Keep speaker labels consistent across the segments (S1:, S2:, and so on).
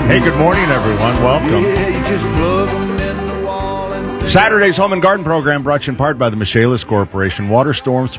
S1: Hey, good morning, everyone. Welcome. Saturday's Home and Garden Program brought to you in part by the Michaelis Corporation. Water storms,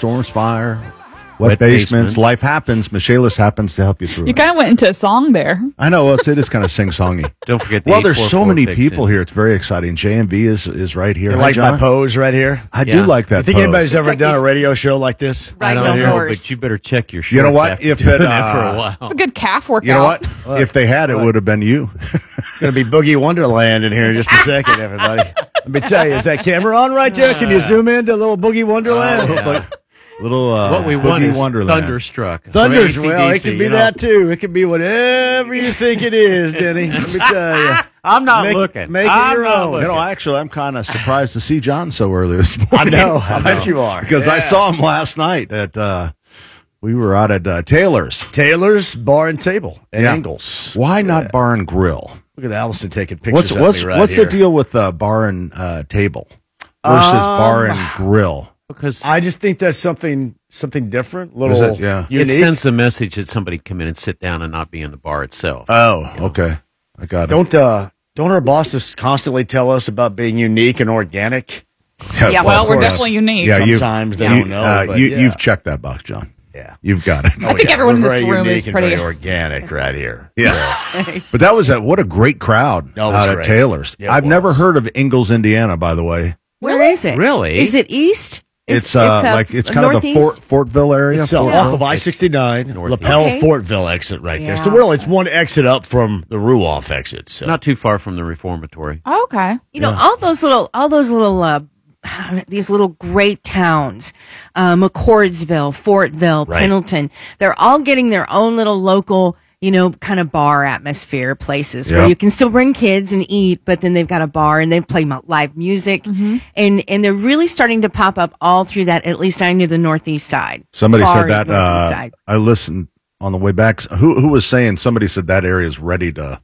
S1: fire, wet basements. Life happens. Michaelis happens to help you through
S2: You kind of went into a song there.
S1: I know. It is kind of sing-songy.
S3: Don't forget the
S1: Well, there's so many people here. It's very exciting. JMV is right here.
S4: You like my pose right here?
S1: I do like that
S4: You think
S1: pose.
S4: anybody's ever done a radio show like this?
S3: I don't know, but you better check your shorts.
S1: You know what?
S3: after
S1: If
S3: doing
S1: it,
S3: that for a while.
S2: It's a good calf workout.
S1: You know what? If they had, it would have been you.
S4: It's going to be Boogie Wonderland in here in just a second, everybody. Let me tell you, is that camera on right there? Can you zoom into a little Boogie Wonderland?
S1: Little
S3: what we want is
S1: Wonderland.
S3: Thunderstruck.
S4: Thunders,
S3: From
S4: well, it
S3: AC/DC,
S4: could be that too. It could be whatever you think it is, Denny. Let me tell you.
S3: I'm not
S4: Make
S3: looking.
S4: it your own.
S1: You know, actually, I'm kind of surprised to see John so early this morning.
S4: I know. I bet you are.
S1: Because I saw him last night at, we were out at Taylor's.
S4: Taylor's Bar and Table in Ingles.
S1: Why not Bar and Grill?
S4: Look at Allison taking pictures of me right
S1: what's
S4: here.
S1: the deal with Bar and Table versus Bar and Grill?
S3: Because
S4: I just think that's something different, little
S1: Is it? Yeah.
S3: it
S4: unique.
S3: sends a message that somebody come in and sit down and not be in the bar itself.
S1: Oh, okay. I got it.
S4: Don't our bosses constantly tell us about being unique and organic?
S2: Yeah, well,
S4: of
S2: we're
S4: course.
S2: definitely unique.
S1: Yeah,
S4: Sometimes they don't know. But
S1: You've checked that box, John.
S4: Yeah.
S1: You've got it.
S2: I think everyone in
S4: We're
S2: this
S4: very
S2: room
S4: unique
S2: is
S4: and
S2: pretty.
S4: very organic right here.
S1: Yeah. But that was what a great crowd
S4: That was
S1: out
S4: great.
S1: at Taylor's.
S4: Yeah, it
S1: I've never
S4: was.
S1: heard of Ingalls, Indiana, by the way.
S5: Where is it?
S3: Really?
S5: Is it east?
S1: It's kind of the Fortville area.
S4: It's off of I-69,
S3: northeast.
S4: Lapel,
S5: Okay.
S4: Fortville exit right there. So
S5: Yeah.
S4: really, it's one exit up from the Ruoff exit. So.
S3: Not too far from the reformatory.
S2: Oh, okay.
S5: You know, all those little these little great towns, McCordsville, Fortville,
S4: Right.
S5: Pendleton, they're all getting their own little local, kind of bar atmosphere places
S1: Yeah.
S5: where you can still bring kids and eat, but then they've got a bar and they play live music. And they're really starting to pop up all through that, at least I knew the northeast side.
S1: Somebody
S5: Far
S1: said that.
S5: northeast side.
S1: I listened on the way back. Who was saying? Somebody said that area is ready to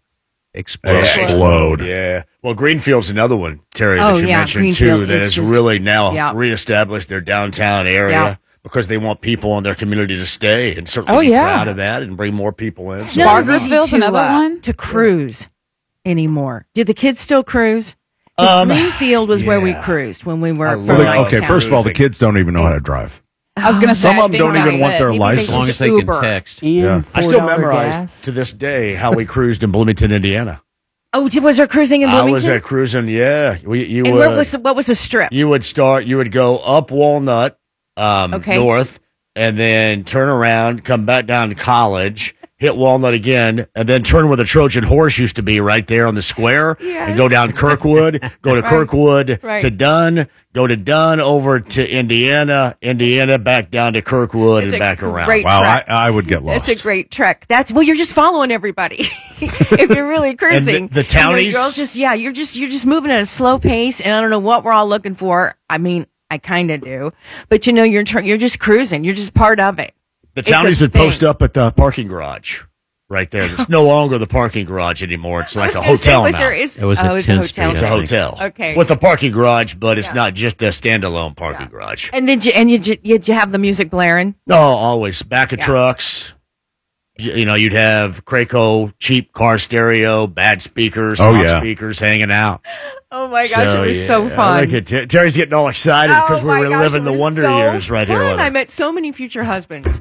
S1: explode.
S4: Yeah. Well, Greenfield's another one, Terry,
S5: Oh,
S4: that you
S5: yeah,
S4: mentioned
S5: Greenfield
S4: too, that
S5: is
S4: has
S5: just-
S4: really now
S5: Yeah.
S4: reestablished their downtown area
S5: Yeah.
S4: because they want people in their community to stay and certainly
S2: Oh,
S4: be
S2: yeah.
S4: proud of that and bring more people in.
S5: It's not easy
S2: Bargersville's
S5: to,
S2: another one?
S5: to cruise anymore. Do the kids still cruise? 'Cause Greenfield was where we
S4: yeah.
S5: cruised when we were
S4: I
S5: from
S4: love it.
S1: Okay,
S5: Youngstown.
S1: first of all, the kids don't even know how to drive.
S2: I was going to say,
S1: Some of them don't
S2: I think
S1: even want
S2: that's
S1: their
S2: it.
S5: Maybe they
S1: license.
S3: As long
S5: just
S3: as they
S5: Uber.
S3: can text.
S1: Yeah.
S4: I still
S5: $4
S4: memorize
S5: gas.
S4: to this day how we cruised in Bloomington, Indiana.
S5: Oh, was there cruising in
S4: I
S5: Bloomington?
S4: was at cruising, yeah. You
S5: and
S4: would,
S5: what was the strip?
S4: you would go up Walnut,
S5: Okay.
S4: north, and then turn around, come back down to College, hit Walnut again, and then turn where the Trojan Horse used to be right there on the square, and go down Kirkwood, go to Kirkwood to Dunn, go to Dunn over to Indiana, back down to Kirkwood
S5: It's
S4: and
S5: a
S4: back around.
S5: great
S1: Wow,
S5: trek.
S1: I would get lost.
S5: It's a great trek. You're just following everybody. If you're really cruising,
S4: the townies?
S5: girls you're just moving at a slow pace, and I don't know what we're all looking for. I mean, I kind of do, but you're just cruising. You're just part of it.
S4: The
S5: It's a
S4: townies would
S5: thing.
S4: post up at the parking garage right there. It's no longer the parking garage anymore. It's like a hotel now.
S3: It was a
S5: it's
S3: 10th
S5: a
S3: Street,
S5: hotel.
S4: It's a
S3: I think.
S4: hotel.
S5: Okay.
S4: With a parking garage, but it's
S5: Yeah.
S4: not just a standalone parking garage.
S5: And did you have the music blaring?
S4: No, always. Back of
S5: Yeah.
S4: trucks. You'd have Craco, cheap car stereo, bad speakers,
S1: Oh,
S4: pop
S1: yeah.
S4: speakers hanging out.
S5: Oh my gosh, it was so
S4: yeah,
S5: fun.
S4: I like it. Terry's getting all excited because
S5: Oh
S4: we're
S5: my gosh,
S4: reliving
S5: it
S4: the
S5: was
S4: wonder
S5: so
S4: years right here
S5: fun.
S4: with
S5: I
S4: him.
S5: met so many future husbands.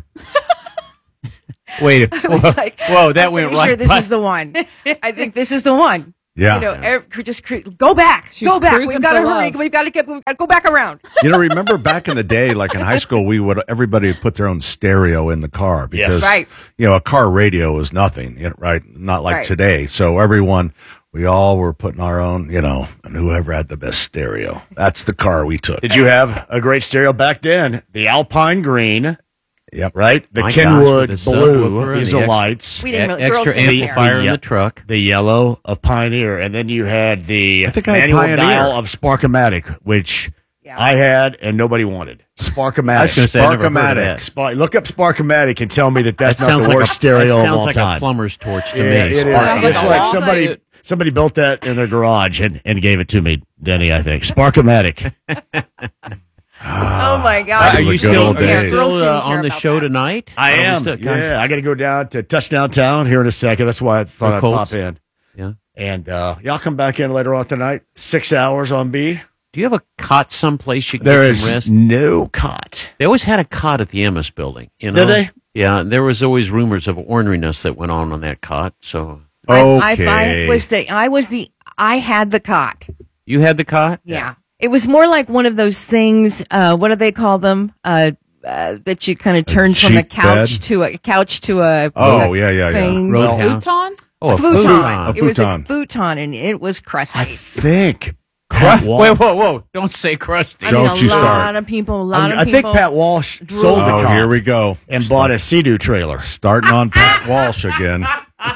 S3: Wait,
S5: I was like,
S3: whoa, that
S5: I'm
S3: went
S5: pretty
S3: right
S5: sure this
S3: by.
S5: is the one. I think this is the one.
S1: Yeah.
S5: Go back.
S2: She's
S5: Go back.
S2: cruising
S5: We've got to
S2: for
S5: hurry.
S2: love.
S5: We've got to go back around.
S1: Remember back in the day, like in high school, everybody would put their own stereo in the car because,
S5: Yes. Right.
S1: a car radio was nothing, right? Not like
S5: Right.
S1: today. So we all were putting our own, and whoever had the best stereo. That's the car we took.
S4: Did you have a great stereo back then? The Alpine Green,
S1: Yep.
S4: right? The
S3: My gosh,
S4: Kenwood
S3: with the
S4: Blue,
S3: subwoofer and
S4: these
S3: the
S4: are
S3: extra-
S4: lights.
S5: We didn't really, girls
S3: Extra
S5: didn't care.
S3: amplifier in
S4: Yeah.
S3: the truck.
S4: The yellow of Pioneer, and then you had the
S1: I think I had
S4: manual
S1: Pioneer.
S4: dial of Sparkomatic, which
S5: Yeah.
S4: I had and nobody wanted. Sparkomatic.
S3: I was going to say, I never heard of
S1: Sparkomatic.
S3: that.
S4: Look up Sparkomatic and tell me that that's
S3: That
S4: not the worst stereo
S3: that
S4: of
S3: sounds
S4: all
S3: like
S4: time.
S3: a plumber's torch to
S4: Yeah,
S3: me.
S4: it is.
S2: Sounds like
S4: It's
S2: a
S4: like
S2: lawsuit.
S4: somebody built that in their garage and gave it to me, Denny, I think. Sparkomatic.
S5: Oh my God!
S3: Are you
S1: good
S3: still,
S1: old days.
S5: Girls didn't care
S3: on the
S5: about
S3: show
S5: that.
S3: tonight?
S4: I
S3: Are we
S4: am.
S3: still-
S4: Yeah, I got to go down to Touchdown Town here in a second. That's why I thought I'd
S3: Colts?
S4: pop in.
S3: Yeah.
S4: And y'all come back in later on tonight. 6 hours on B.
S3: Do you have a cot someplace you can
S4: There
S3: get some
S4: is
S3: rest?
S4: no cot.
S3: They always had a cot at the Emmis building. You know?
S4: Did they?
S3: Yeah, there was always rumors of orneriness that went on that cot. So
S5: I had the cot.
S3: you had the cot?
S5: Yeah. It was more like one of those things. What do they call them? That you kind of turn from a
S1: cheap
S5: couch
S1: bed?
S5: to a couch to a.
S1: Oh, yeah.
S5: thing.
S3: Roadhouse.
S2: Futon?
S3: Oh, a
S5: futon.
S3: futon.
S5: It was a
S1: futon.
S5: futon, and it was crusty.
S4: I think Pat
S3: Wait,
S4: Walsh.
S3: whoa. Don't say crusty.
S5: I mean,
S1: Don't
S5: a
S1: you
S5: lot
S1: start.
S5: of people.
S4: I think Pat Walsh sold the
S1: Oh,
S4: cot
S1: here we go.
S4: and bought a Sea-Doo trailer.
S1: Starting on Pat Walsh again.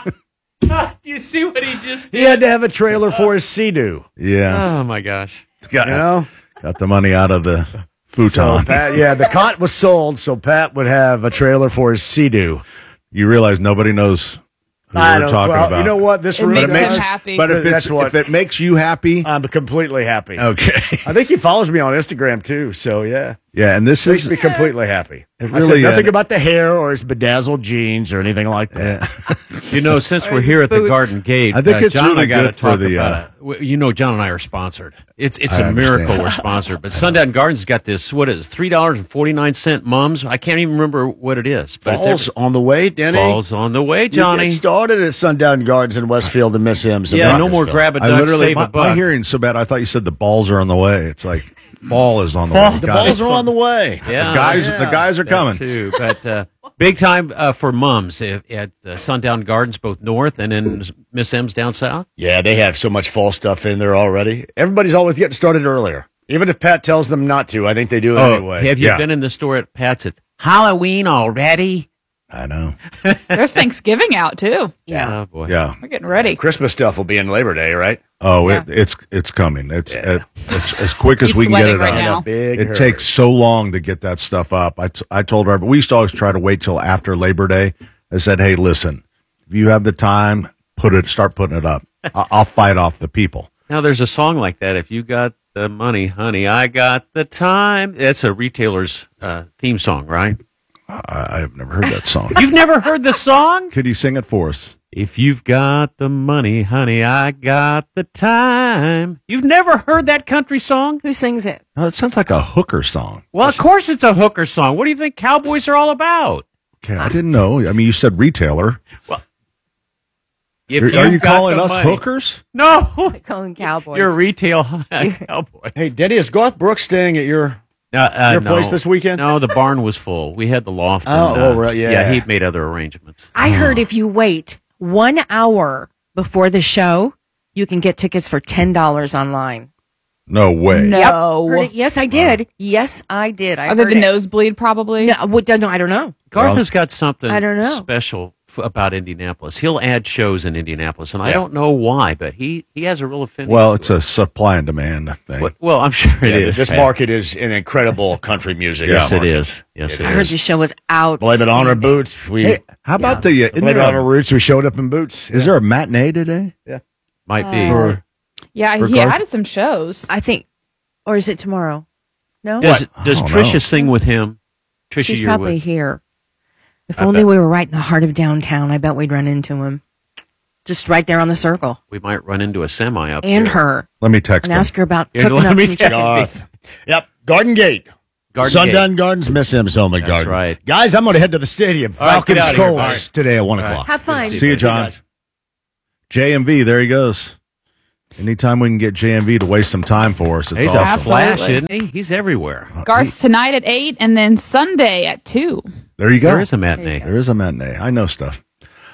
S3: Do you see what he just
S4: He had to have a trailer for his Sea-Doo.
S1: Yeah.
S3: Oh, my gosh.
S1: Got,
S4: You know?
S1: got the money out of the
S4: So
S1: futon.
S4: Pat, the cot was sold, so Pat would have a trailer for his Sea-Doo.
S1: You realize nobody knows who
S4: I
S1: we're
S4: don't-
S1: talking
S4: well,
S1: about.
S4: You know what? This
S2: It
S4: really
S2: makes him
S4: does.
S2: happy.
S1: But if,
S4: That's
S1: it's,
S4: what-
S1: if it makes you happy,
S4: I'm completely happy.
S1: okay.
S4: I think he follows me on Instagram too, so yeah.
S1: Yeah, and this
S4: Makes
S1: is
S4: me completely happy.
S1: It
S4: I said
S1: really,
S4: nothing about the hair or his bedazzled jeans or anything like that.
S3: You know, since we're here at the
S2: Boots.
S3: Garden Gate,
S1: I think it's
S3: John and I
S1: really
S3: got to
S1: good for
S3: talk
S1: the,
S3: about it. You know, John and I are sponsored. It's
S1: I
S3: a miracle
S1: understand.
S3: we're sponsored. But Sundown Gardens got this, what is it, $3.49 mums? I can't even remember what it is. But it's
S4: Falls on the way, Denny.
S3: Falls on the way,
S4: You
S3: Johnny.
S4: get started at Sundown Gardens in Westfield and Miss M's. in
S3: Yeah, no more
S4: Bakersfield.
S3: grab a
S1: I
S3: duck,
S1: literally
S3: save a
S1: my
S3: buck.
S1: hearing's so bad. I thought you said the balls are on the way. It's like fall is on the way.
S4: The
S1: Got
S4: balls
S1: it.
S4: are on the way.
S3: Yeah,
S1: The guys are
S3: that
S1: coming.
S3: too. But big time for mums at Sundown Gardens, both north and in Miss M's down south.
S4: Yeah, they have so much fall stuff in there already. Everybody's always getting started earlier. Even if Pat tells them not to, I think they do it anyway.
S3: Have you
S1: Yeah.
S3: been in the store at Pat's? It's Halloween already.
S1: I know.
S2: There's Thanksgiving out too.
S5: Yeah.
S3: Oh boy.
S1: Yeah.
S2: We're getting ready.
S4: Christmas stuff will be in Labor Day, right?
S1: Oh,
S2: Yeah.
S1: it's coming. It's as quick as
S2: He's
S1: we can get
S2: sweating
S1: it
S2: right
S1: out.
S2: now.
S4: Big
S1: It
S4: hurry.
S1: takes so long to get that stuff up. I told her, but we used to always try to wait till after Labor Day. I said, hey, listen, if you have the time, start putting it up. I'll fight off the people.
S3: Now there's a song like that. If you got the money, honey, I got the time. That's a retailer's theme song, right?
S1: I've never heard that song.
S3: You've never heard the song?
S1: Could you sing it for us?
S3: If you've got the money, honey, I got the time. You've never heard that country song?
S5: Who sings it?
S1: Oh, it sounds like a hooker song.
S3: Well, of course it's a hooker song. What do you think cowboys are all about?
S1: Okay, I didn't know. I mean, you said retailer.
S3: If
S1: Are you
S3: you've got
S1: calling
S3: the
S1: us
S3: money-
S1: hookers?
S3: No,
S5: Calling Cowboys.
S3: you're a retail cowboy.
S4: Hey, Denny, is Garth Brooks staying at your
S3: No.
S4: place this weekend?
S3: No, the barn was full. We had the loft.
S4: Oh,
S3: and,
S4: oh, right, yeah.
S3: Yeah, he'd made other arrangements.
S5: I heard if you wait 1 hour before the show, you can get tickets for $10 online.
S1: No way.
S2: No.
S5: Heard it? Yes, I did. Yes, I did. I
S2: Other
S5: heard
S2: than
S5: it.
S2: nosebleed, probably.
S5: No, no, I don't know.
S3: Garth
S1: Well,
S3: has got something
S5: I don't know.
S3: special about Indianapolis. He'll add shows in Indianapolis, and I don't know why, but he has a real affinity.
S1: Well,
S3: to
S1: it's a supply and demand thing.
S3: Well, I'm sure it is.
S4: This
S3: Pat.
S4: market is an incredible country music.
S1: Yes,
S3: Yes, it
S4: market.
S3: is. Yes, it
S5: I heard
S3: is.
S5: the show was out.
S4: Blame it on our boots. We
S1: Hey, how about
S5: Yeah.
S1: isn't
S4: blame it
S1: there
S4: on our roots. We showed up in boots.
S1: is there a matinee today?
S3: Might be.
S2: Yeah,
S1: For
S2: he
S1: Garth?
S2: added some shows.
S5: I think, or is it tomorrow? No,
S3: Does
S1: I
S3: Does
S1: don't
S3: Trisha
S1: know.
S3: sing with him? Trisha,
S5: she's
S3: you're
S5: probably
S3: with.
S5: here. If
S3: I
S5: only
S3: bet.
S5: we were right in the heart of downtown, I bet we'd run into him. Just right there on the circle.
S3: We might run into a semi up
S5: And
S3: here.
S5: her.
S1: Let me text
S5: And
S1: him.
S5: ask her about
S3: Yeah,
S5: cooking
S3: let
S5: up
S3: me
S5: some
S3: text
S5: chicken.
S4: Garth. Yep. Garden Gate.
S3: Garden
S4: Sundown
S3: Gate.
S4: Gardens, Miss M's Home and
S3: That's
S4: Garden.
S3: right.
S4: Guys, I'm going to head to the stadium.
S3: All right,
S4: Falcons
S3: get out of here,
S4: Colts
S3: Bart.
S4: today at 1
S3: All right.
S4: o'clock.
S5: Have fun.
S1: See you, John. JMV, there he goes. Anytime we can get JMV to waste some time for us, it's
S3: He's
S1: awesome.
S3: a flash,
S2: Absolutely.
S3: isn't he? He's everywhere.
S2: Garth's tonight at 8 and then Sunday at 2.
S1: There you go.
S3: There is a matinee.
S1: There is a matinee. I know stuff.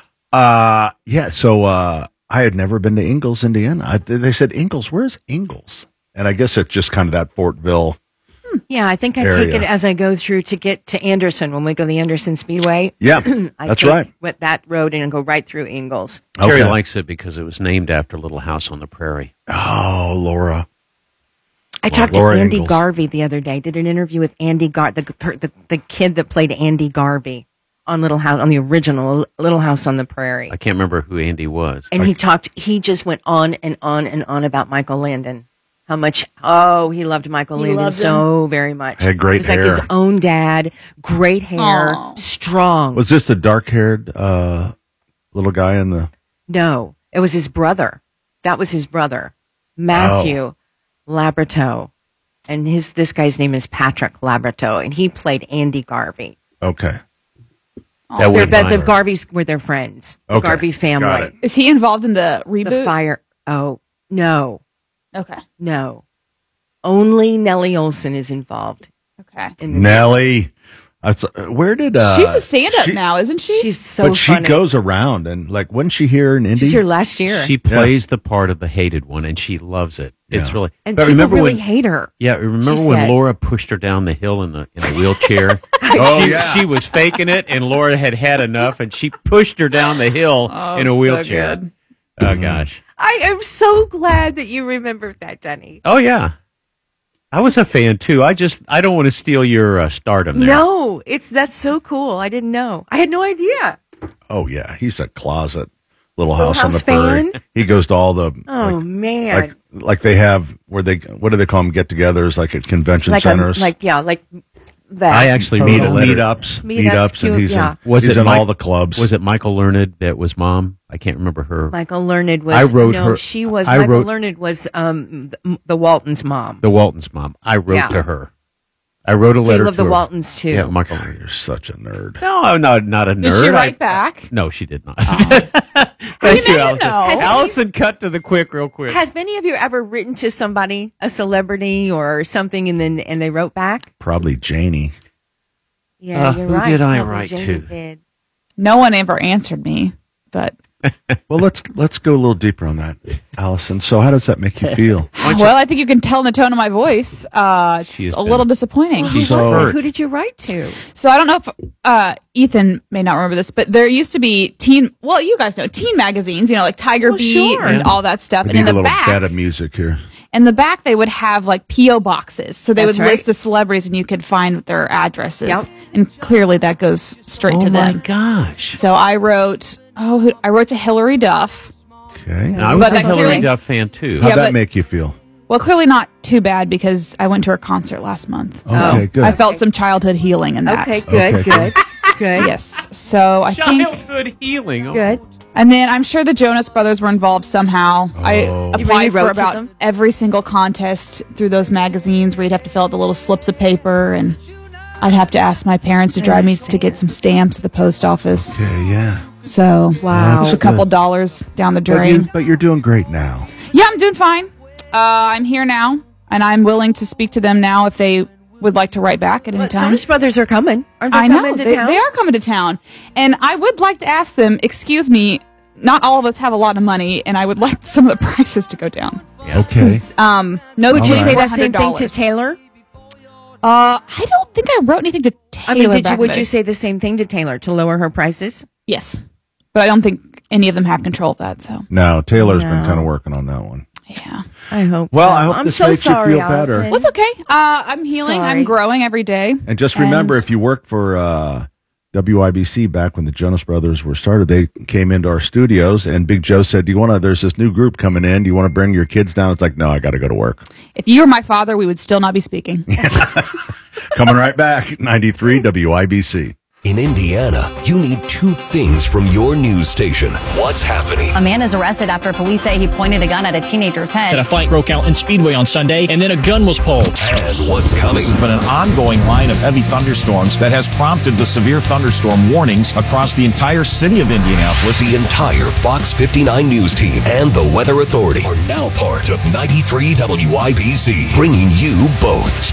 S1: Yeah. So I had never been to Ingalls, Indiana. They said Ingalls. Where's Ingalls? And I guess it's just kind of that Fortville.
S5: Yeah, I think I
S1: Area.
S5: take it as I go through to get to Anderson when we go to the Anderson Speedway.
S1: Yeah,
S5: I
S1: that's
S5: take
S1: right.
S5: With that road and go right through Ingalls.
S3: Terry
S1: Okay.
S3: likes it because it was named after Little House on the Prairie.
S1: Oh, Laura.
S5: I talked to
S1: Laura
S5: Andy
S1: Ingalls.
S5: Garvey the other day. Did an interview with Andy the kid that played Andy Garvey on Little House on the original Little House on the Prairie.
S3: I can't remember who Andy was.
S5: And he just went on and on and on about Michael Landon. how much, he loved Michael
S2: He
S5: Landon
S2: loved
S5: so very much.
S1: Had great
S5: He was like his
S1: hair.
S5: own dad, great hair,
S2: Aw.
S5: strong.
S1: Was this the dark-haired little guy in the?
S5: No, it was his brother. That was his brother, Matthew Labrato. And this guy's name is Patrick Labrato, and he played Andy Garvey.
S1: Okay.
S3: That went
S5: The
S3: viral.
S5: Garveys were their friends. The
S1: Okay,
S5: Garvey
S1: got
S5: family.
S1: it.
S2: Is he involved in the reboot?
S5: The fire. Oh, no.
S2: Okay.
S5: No. Only Nellie Olson is involved.
S2: Okay.
S5: In the
S1: Nelly. Where did
S2: She's a stand-up
S1: she-
S2: now, isn't she?
S5: She's so
S1: but she
S5: funny.
S1: goes around and like wasn't she here in Indy?
S5: She's here last year.
S3: She plays the part of the hated one, and she loves it. It's
S1: Yeah.
S3: really.
S5: and
S3: but
S5: people
S3: remember
S5: really
S3: when?
S5: hate her.
S3: Yeah, remember
S5: She
S3: when
S5: said-
S3: Laura pushed her down the hill in a wheelchair?
S1: Oh,
S3: she,
S1: yeah.
S3: she was faking it, and Laura had enough, and she pushed her down the hill
S2: Oh,
S3: in a
S2: so
S3: wheelchair.
S2: good.
S3: Oh gosh.
S5: I am so glad that you remembered that, Jenny.
S3: Oh yeah. I was a fan too. I don't want to steal your stardom there.
S5: No, that's so cool. I didn't know. I had no idea.
S1: Oh yeah, he's a closet Little
S5: Little
S1: House on the
S5: House
S1: Prairie.
S5: fan?
S1: He goes to all the
S5: Oh
S1: like,
S5: man,
S1: like they have what do they call them get-togethers like at convention centers.
S5: like that.
S3: I actually
S1: Meet-
S3: wrote a letter.
S1: meetups, and he's
S5: yeah.
S1: in,
S3: Was
S1: he's
S3: it
S1: in
S3: Mike-
S1: all the clubs.
S3: Was it Michael Learned that was mom? I can't remember her.
S5: Michael Learned was.
S3: I wrote
S5: no,
S3: her-
S5: she was.
S3: I
S5: Michael
S3: wrote-
S5: Learned was the Waltons' mom.
S3: The Waltons' mom. I wrote
S5: Yeah.
S3: to her. I wrote a
S5: So
S3: letter
S5: you love
S3: to
S5: the
S3: her.
S5: Waltons too.
S3: Yeah, Michael.
S1: God, you're such a nerd.
S3: No, I'm not a nerd.
S2: Did she
S3: I-
S2: write back?
S3: No, she did not.
S2: Well,
S3: Thank
S2: you
S3: you,
S2: never
S3: Allison.
S2: know.
S3: Allison, cut to the quick, real quick.
S5: Has many of you ever written to somebody, a celebrity or something, and they wrote back?
S1: Probably Janie.
S5: Yeah, you're
S3: who
S5: right.
S3: did I
S5: Probably
S3: write
S5: Jamie
S3: to?
S5: did.
S2: No one ever answered me, but
S1: Well, let's go a little deeper on that, Allison. So, how does that make you feel?
S2: well, I think you can tell in the tone of my voice.
S3: She
S2: It's
S3: has
S2: a little
S3: been-
S2: disappointing.
S5: Who
S1: So-
S5: was it?
S3: hurt.
S5: Who did you write to?
S2: So I don't know if Ethan may not remember this, but there used to be you guys know teen magazines, like Tiger
S5: Well,
S2: Beat
S5: sure.
S2: and all that stuff.
S1: We
S2: And in
S1: need a
S2: the
S1: little
S2: back,
S1: bed of music here.
S2: they would have like PO boxes. So they
S5: That's
S2: would
S5: right.
S2: list the celebrities and you could find their addresses.
S5: Yep.
S2: And clearly that goes straight
S3: Oh
S2: to
S3: my
S2: them.
S3: gosh.
S2: So I wrote to Hillary Duff.
S1: Okay.
S3: And I was
S2: But
S3: a
S2: that
S3: Hillary
S2: clearly-
S3: Duff fan too.
S1: How'd
S2: Yeah,
S1: that
S2: but-
S1: make you feel?
S2: Well, clearly not too bad because I went to her concert last month. So
S1: Okay, good.
S2: I felt some childhood healing in that.
S5: Okay, good,
S1: Okay,
S5: good, good.
S2: Yes. So I think,
S3: Childhood healing. Oh.
S5: Good.
S2: and then I'm sure the Jonas Brothers were involved somehow. I
S1: Oh.
S5: You really
S2: applied for
S5: wrote to
S2: about
S5: them?
S2: every single contest through those magazines where you'd have to fill out the little slips of paper, and I'd have to ask my parents to drive me to get some stamps at the post office.
S1: Okay, yeah.
S2: So
S5: Wow.
S2: just a couple dollars down the drain.
S1: But you're doing great now.
S2: Yeah, I'm doing fine. I'm here now, and I'm willing to speak to them now if they would like to write back at any
S5: Well,
S2: time.
S5: Jonas Brothers are coming. Aren't they
S2: I know
S5: coming to
S2: they,
S5: town?
S2: they are coming to town, and I would like to ask them. Excuse me, not all of us have a lot of money, and I would like some of the prices to go down.
S1: Okay.
S2: No,
S5: Would you
S1: All
S5: say
S1: right.
S5: that same thing to Taylor?
S2: I don't think I wrote anything to Taylor.
S5: I mean,
S2: back
S5: would
S2: then.
S5: you say the same thing to Taylor to lower her prices?
S2: Yes, but I don't think any of them have control of that. So
S1: No, Taylor's been
S5: No.
S1: kind of working on that one.
S2: yeah,
S5: I hope.
S1: Well,
S5: so.
S1: I hope
S5: I'm
S1: this
S5: so
S1: makes you
S5: sorry,
S1: feel better.
S5: Allison.
S2: well, it's okay. I'm healing.
S5: Sorry.
S2: I'm growing every day.
S1: And just remember,
S2: And-
S1: if you worked for WIBC back when the Jonas Brothers were started, they came into our studios, and Big Joe said, there's this new group coming in. Do you want to bring your kids down? It's like, no, I got to go to work.
S2: If you were my father, we would still not be speaking.
S1: Coming right back, 93 WIBC.
S6: In Indiana, you need two things from your news station. What's happening?
S7: A man is arrested after police say he pointed a gun at a teenager's
S8: A
S7: head.
S8: fight broke out in Speedway on Sunday, and then a gun was pulled.
S6: And what's coming?
S9: This has been an ongoing line of heavy thunderstorms that has prompted the severe thunderstorm warnings across the entire city of Indianapolis.
S6: The entire Fox 59 news team and the Weather Authority are now part of 93 WIBC, bringing you both